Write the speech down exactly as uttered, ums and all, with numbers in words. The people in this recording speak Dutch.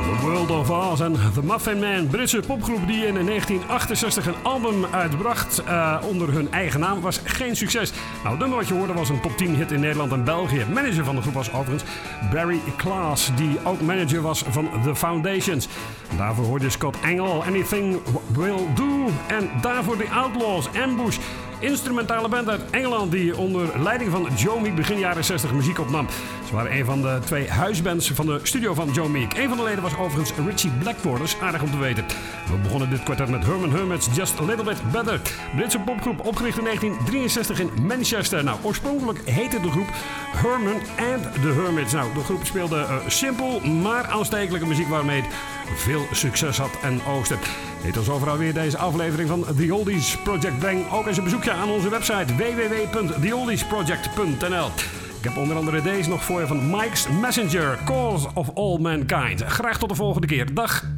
World of Oz en The Muffin Man, Britse popgroep die in negentien achtenzestig een album uitbracht uh, onder hun eigen naam, was geen succes. Nou, het nummer wat je hoorde was een top tien hit in Nederland en België. Manager van de groep was overigens Barry Klaas, die ook manager was van The Foundations. Daarvoor hoorde je Scott Engel, Anything Will Do, en daarvoor The Outlaws, Ambush. Instrumentale band uit Engeland die onder leiding van Joe Meek begin jaren zestig muziek opnam. Ze waren een van de twee huisbands van de studio van Joe Meek. Een van de leden was overigens Richie Blackmore, aardig om te weten. We begonnen dit kwartet met Herman Hermits, Just a Little Bit Better. Britse popgroep, opgericht in negentien drieënzestig in Manchester. Nou, oorspronkelijk heette de groep Herman and the Hermits. Nou, de groep speelde uh, simpel, maar aanstekelijke muziek waarmee het veel succes had en oogste. Dit was overal weer deze aflevering van The Oldies Project. Breng ook eens een bezoekje aan onze website w w w punt the oldies project punt n l. Ik heb onder andere deze nog voor je van Mike's Messenger, Cause of All Mankind. Graag tot de volgende keer. Dag!